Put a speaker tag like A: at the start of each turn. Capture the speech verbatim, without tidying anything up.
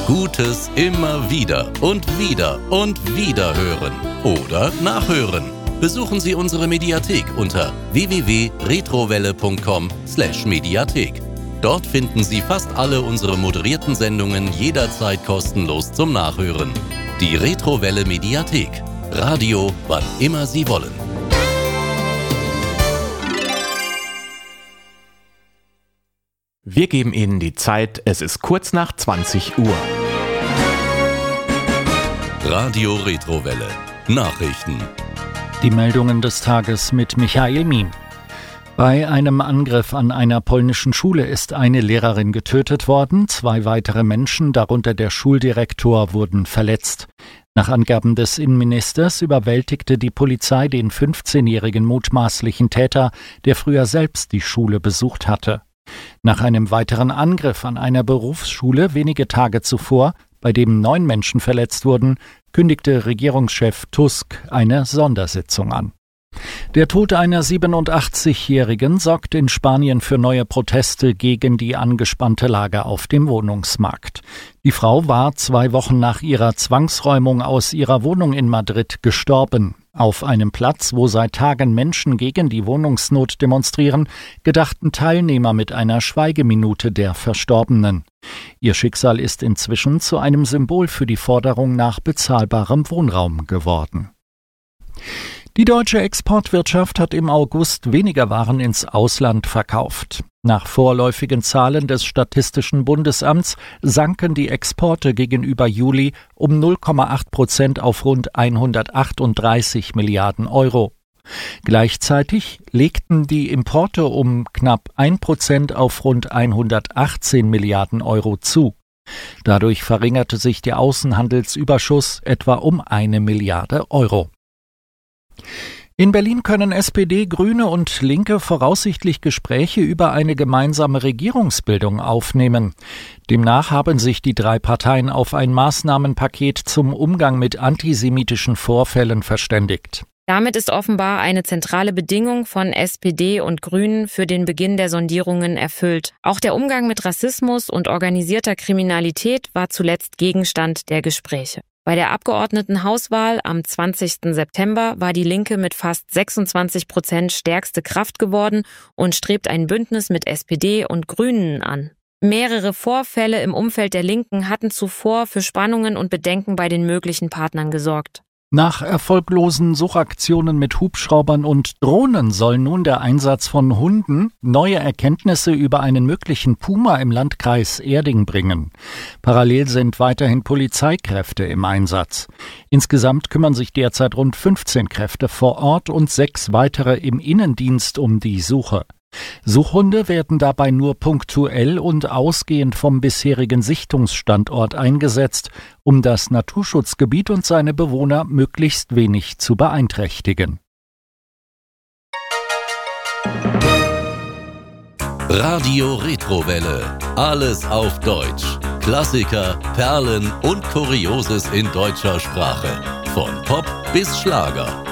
A: Gutes immer wieder und wieder und wieder hören oder nachhören. Besuchen Sie unsere Mediathek unter w w w punkt retrowelle punkt com slash Mediathek. Dort finden Sie fast alle unsere moderierten Sendungen jederzeit kostenlos zum Nachhören. Die Retrowelle Mediathek. Radio, wann immer Sie wollen.
B: Wir geben Ihnen die Zeit, es ist kurz nach zwanzig Uhr.
A: Radio Retrowelle. Nachrichten.
C: Die Meldungen des Tages mit Michael Miem. Bei einem Angriff an einer polnischen Schule ist eine Lehrerin getötet worden, zwei weitere Menschen, darunter der Schuldirektor, wurden verletzt. Nach Angaben des Innenministers überwältigte die Polizei den fünfzehnjährigen mutmaßlichen Täter, der früher selbst die Schule besucht hatte. Nach einem weiteren Angriff an einer Berufsschule wenige Tage zuvor, bei dem neun Menschen verletzt wurden, kündigte Regierungschef Tusk eine Sondersitzung an. Der Tod einer siebenundachtzigjährigen sorgt in Spanien für neue Proteste gegen die angespannte Lage auf dem Wohnungsmarkt. Die Frau war zwei Wochen nach ihrer Zwangsräumung aus ihrer Wohnung in Madrid gestorben. Auf einem Platz, wo seit Tagen Menschen gegen die Wohnungsnot demonstrieren, gedachten Teilnehmer mit einer Schweigeminute der Verstorbenen. Ihr Schicksal ist inzwischen zu einem Symbol für die Forderung nach bezahlbarem Wohnraum geworden. Die deutsche Exportwirtschaft hat im August weniger Waren ins Ausland verkauft. Nach vorläufigen Zahlen des Statistischen Bundesamts sanken die Exporte gegenüber Juli um null Komma acht Prozent auf rund hundertachtunddreißig Milliarden Euro. Gleichzeitig legten die Importe um knapp ein Prozent auf rund hundertachtzehn Milliarden Euro zu. Dadurch verringerte sich der Außenhandelsüberschuss etwa um eine Milliarde Euro. In Berlin können S P D, Grüne und Linke voraussichtlich Gespräche über eine gemeinsame Regierungsbildung aufnehmen. Demnach haben sich die drei Parteien auf ein Maßnahmenpaket zum Umgang mit antisemitischen Vorfällen verständigt.
D: Damit ist offenbar eine zentrale Bedingung von S P D und Grünen für den Beginn der Sondierungen erfüllt. Auch der Umgang mit Rassismus und organisierter Kriminalität war zuletzt Gegenstand der Gespräche. Bei der Abgeordnetenhauswahl am zwanzigsten September war die Linke mit fast sechsundzwanzig Prozent stärkste Kraft geworden und strebt ein Bündnis mit S P D und Grünen an. Mehrere Vorfälle im Umfeld der Linken hatten zuvor für Spannungen und Bedenken bei den möglichen Partnern gesorgt.
C: Nach erfolglosen Suchaktionen mit Hubschraubern und Drohnen soll nun der Einsatz von Hunden neue Erkenntnisse über einen möglichen Puma im Landkreis Erding bringen. Parallel sind weiterhin Polizeikräfte im Einsatz. Insgesamt kümmern sich derzeit rund fünfzehn Kräfte vor Ort und sechs weitere im Innendienst um die Suche. Suchhunde werden dabei nur punktuell und ausgehend vom bisherigen Sichtungsstandort eingesetzt, um das Naturschutzgebiet und seine Bewohner möglichst wenig zu beeinträchtigen.
A: Radio Retrowelle. Alles auf Deutsch. Klassiker, Perlen und Kurioses in deutscher Sprache. Von Pop bis Schlager.